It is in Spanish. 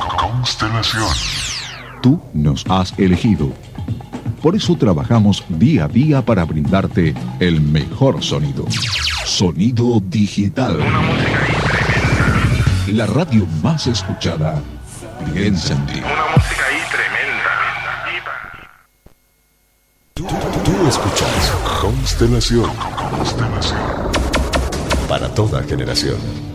Constelación. Tú nos has elegido. Por eso trabajamos día a día para brindarte el mejor sonido. Sonido digital. Una música ahí tremenda. La radio más escuchada. Piensa en ti. Una música ahí tremenda. Tú escuchas Constelación. Constelación. Para toda generación.